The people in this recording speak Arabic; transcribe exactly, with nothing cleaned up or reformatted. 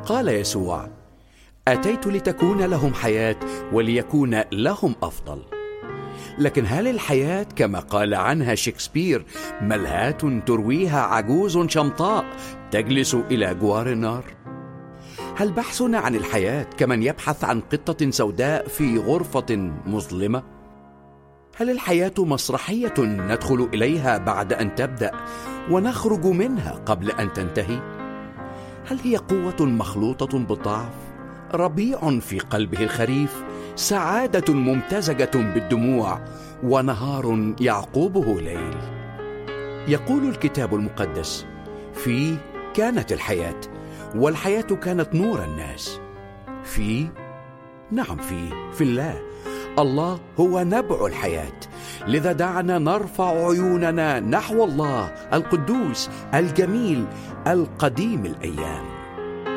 قال يسوع: أتيت لتكون لهم حياة وليكون لهم أفضل. لكن هل الحياة كما قال عنها شكسبير ملهاة ترويها عجوز شمطاء تجلس إلى جوار النار؟ هل بحثنا عن الحياة كمن يبحث عن قطة سوداء في غرفة مظلمة؟ هل الحياة مسرحية ندخل إليها بعد أن تبدأ ونخرج منها قبل أن تنتهي؟ هل هي قوة مخلوطة بالضعف، ربيع في قلبه الخريف، سعادة ممتزجة بالدموع، ونهار يعقوبه ليل؟ يقول الكتاب المقدس: فيه كانت الحياة، والحياة كانت نور الناس. في نعم فيه في الله. الله هو نبع الحياة، لذا دعنا نرفع عيوننا نحو الله القدوس الجميل القديم الأيام.